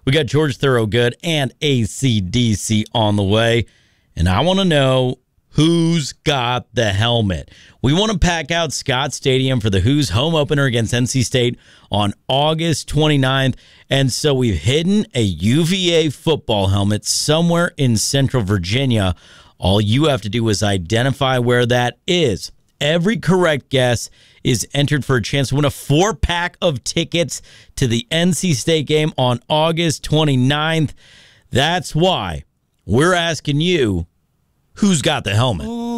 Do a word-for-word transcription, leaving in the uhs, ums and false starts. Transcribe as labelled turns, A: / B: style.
A: We got George Thorogood and A C D C on the way. And I want to know who's got the helmet. We want to pack out Scott Stadium for the Who's home opener against N C State on August twenty-ninth. And so we've hidden a U V A football helmet somewhere in Central Virginia. All you have to do is identify where that is. Every correct guess is entered for a chance to win a four-pack of tickets to the N C State game on August twenty-ninth. That's why we're asking you, who's got the helmet?